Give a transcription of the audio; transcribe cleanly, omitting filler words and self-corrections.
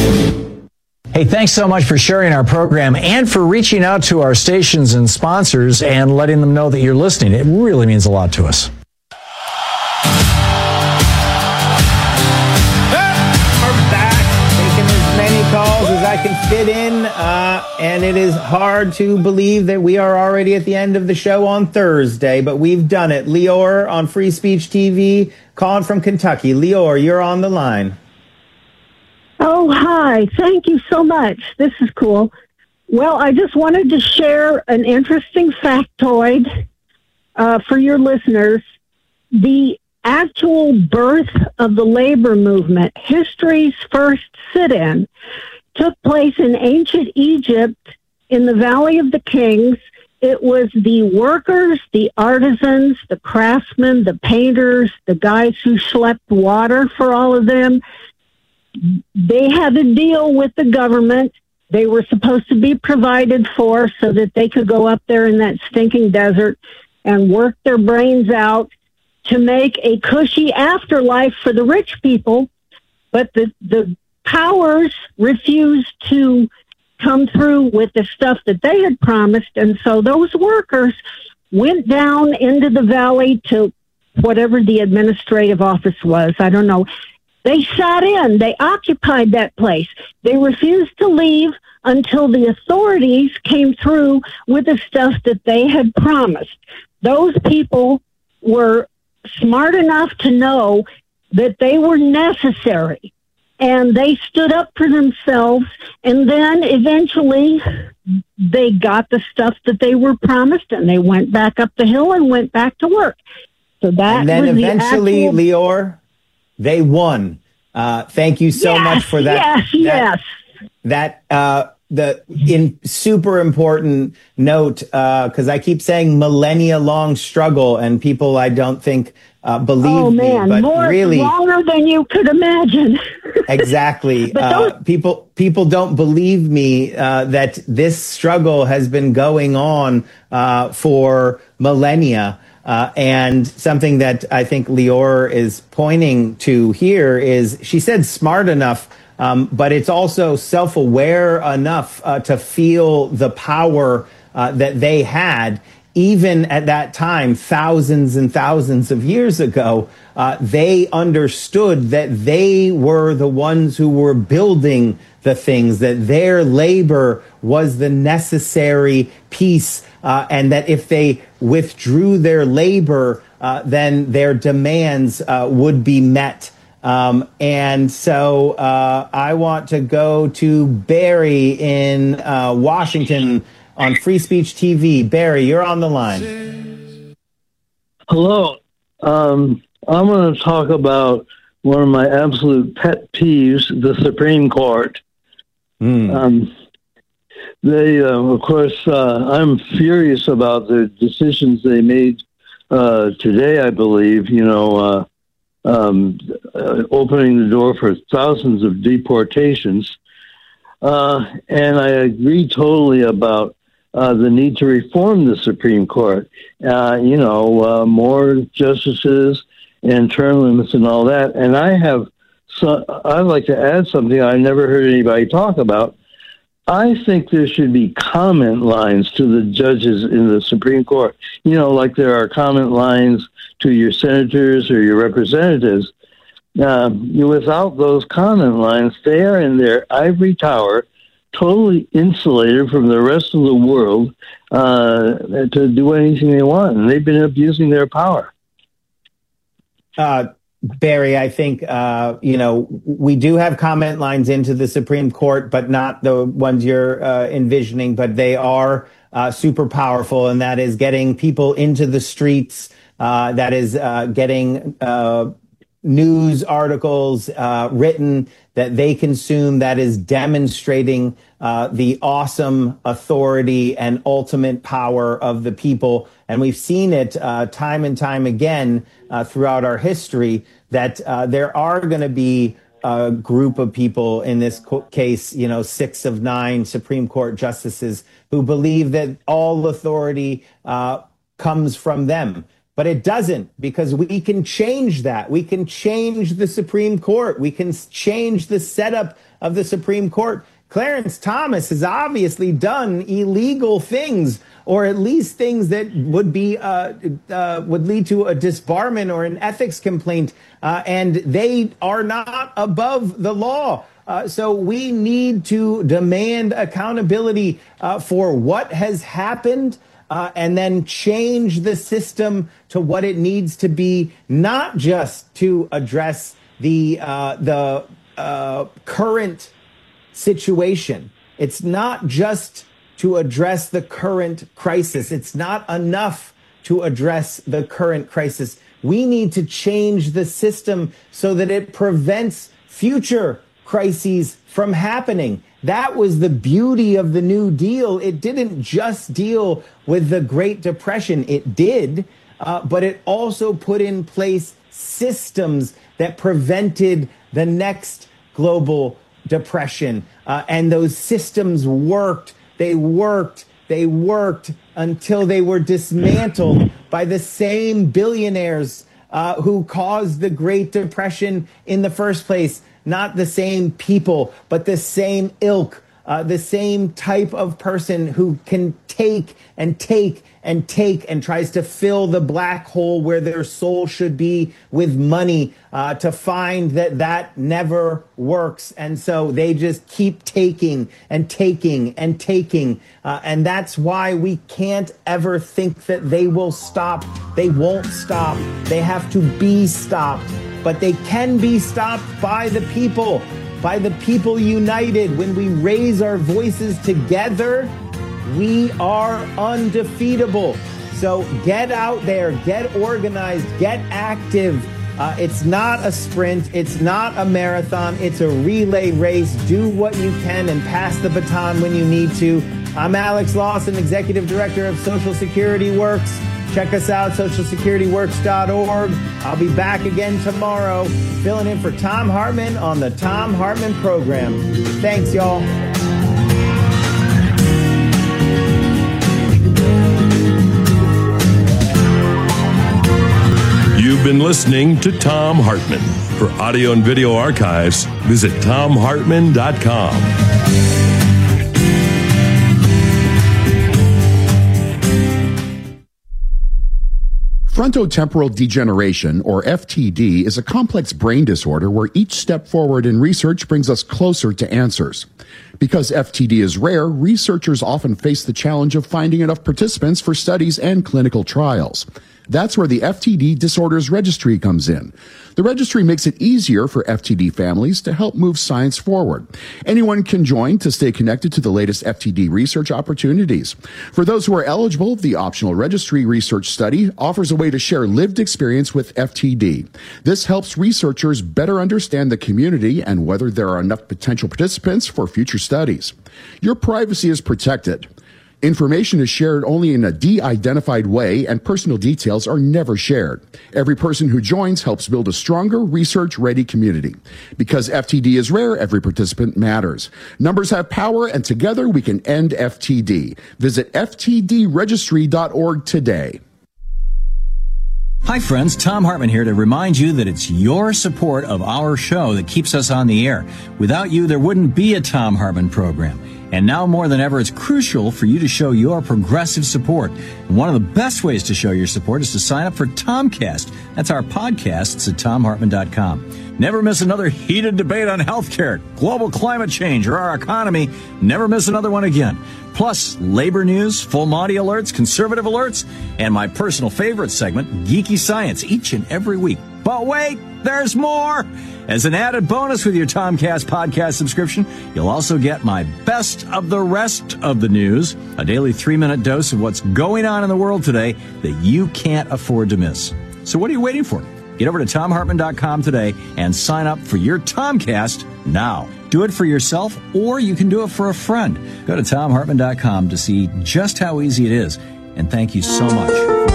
Hey, thanks so much for sharing our program and for reaching out to our stations and sponsors and letting them know that you're listening. It really means a lot to us. We're back, taking as many calls as I can fit in, and it is hard to believe that we are already at the end of the show on Thursday, but we've done it. Lior on Free Speech TV, calling from Kentucky. Lior, you're on the line. Oh, hi. Thank you so much. This is cool. Well, I just wanted to share an interesting factoid for your listeners. The actual birth of the labor movement, history's first sit-in, took place in ancient Egypt in the Valley of the Kings. It was the workers, the artisans, the craftsmen, the painters, the guys who schlepped water for all of them. They had to deal with the government. They were supposed to be provided for so that they could go up there in that stinking desert and work their brains out to make a cushy afterlife for the rich people. But the powers refused to come through with the stuff that they had promised. And so those workers went down into the valley to whatever the administrative office was. I don't know. They sat in. They occupied that place. They refused to leave until the authorities came through with the stuff that they had promised. Those people were smart enough to know that they were necessary, and they stood up for themselves, and then eventually they got the stuff that they were promised, and they went back up the hill and went back to work. So that and then was eventually, Lior, they won. Thank you so much for that. Yes. The super important note, because I keep saying millennia long struggle, and people I don't think believe me, but really longer than you could imagine. Exactly. People don't believe me that this struggle has been going on for millennia. And something that I think Lior is pointing to here is she said smart enough, but it's also self-aware enough to feel the power that they had. Even at that time, thousands and thousands of years ago, they understood that they were the ones who were building the things, that their labor was the necessary piece, and that if they withdrew their labor, then their demands would be met. And so I want to go to Barry in Washington on Free Speech TV. Barry, you're on the line. Hello. I'm going to talk about one of my absolute pet peeves, the Supreme Court. They, of course, I'm furious about the decisions they made today, I believe, opening the door for thousands of deportations. And I agree totally about the need to reform the Supreme Court. More justices and term limits and all that. And I'd like to add something I never heard anybody talk about. I think there should be comment lines to the judges in the Supreme Court. Like there are comment lines to your senators or your representatives. Without those comment lines, they are in their ivory tower, totally insulated from the rest of the world to do anything they want. And they've been abusing their power. Barry, I think, we do have comment lines into the Supreme Court, but not the ones you're envisioning, but they are super powerful, and that is getting people into the streets, that is getting news articles written that they consume, that is demonstrating the awesome authority and ultimate power of the people. And we've seen it time and time again throughout our history that there are going to be a group of people, in this case, 6 of 9 Supreme Court justices, who believe that all authority comes from them. But it doesn't, because we can change that. We can change the Supreme Court. We can change the setup of the Supreme Court. Clarence Thomas has obviously done illegal things, or at least things that would be would lead to a disbarment or an ethics complaint, and they are not above the law. So we need to demand accountability for what has happened, and then change the system to what it needs to be, not just to address the current situation. It's not just to address the current crisis. It's not enough to address the current crisis. We need to change the system so that it prevents future crises from happening. That was the beauty of the New Deal. It didn't just deal with the Great Depression. It did, but it also put in place systems that prevented the next global depression. And those systems worked. They worked until they were dismantled by the same billionaires who caused the Great Depression in the first place. Not the same people, but the same ilk, the same type of person who can take and take and take and tries to fill the black hole where their soul should be with money, to find that never works. And so they just keep taking and taking and taking. And that's why we can't ever think that they will stop. They won't stop. They have to be stopped. But they can be stopped by the people united. When we raise our voices together, we are undefeatable. So get out there, get organized, get active. It's not a sprint. It's not a marathon. It's a relay race. Do what you can and pass the baton when you need to. I'm Alex Lawson, Executive Director of Social Security Works. Check us out, socialsecurityworks.org. I'll be back again tomorrow, filling in for Thom Hartmann on the Thom Hartmann Program. Thanks, y'all. You've been listening to Thom Hartmann. For audio and video archives, visit ThomHartmann.com. Frontotemporal degeneration, or FTD, is a complex brain disorder where each step forward in research brings us closer to answers. Because FTD is rare, researchers often face the challenge of finding enough participants for studies and clinical trials. That's where the FTD Disorders Registry comes in. The registry makes it easier for FTD families to help move science forward. Anyone can join to stay connected to the latest FTD research opportunities. For those who are eligible, the optional registry research study offers a way to share lived experience with FTD. This helps researchers better understand the community and whether there are enough potential participants for future studies. Your privacy is protected. Information is shared only in a de-identified way, and personal details are never shared. Every person who joins helps build a stronger, research-ready community. Because FTD is rare, every participant matters. Numbers have power, and together we can end FTD. Visit ftdregistry.org today. Hi, friends. Thom Hartmann here to remind you that it's your support of our show that keeps us on the air. Without you, there wouldn't be a Thom Hartmann program. And now more than ever, it's crucial for you to show your progressive support. And one of the best ways to show your support is to sign up for Tomcast. That's our podcasts at ThomHartmann.com. Never miss another heated debate on healthcare, global climate change, or our economy. Never miss another one again. Plus, labor news, full Monty alerts, conservative alerts, and my personal favorite segment, Geeky Science, each and every week. But wait, there's more! As an added bonus with your Tomcast podcast subscription, you'll also get my best of the rest of the news, a daily 3-minute dose of what's going on in the world today that you can't afford to miss. So what are you waiting for? Get over to ThomHartmann.com today and sign up for your Tomcast now. Do it for yourself, or you can do it for a friend. Go to ThomHartmann.com to see just how easy it is. And thank you so much.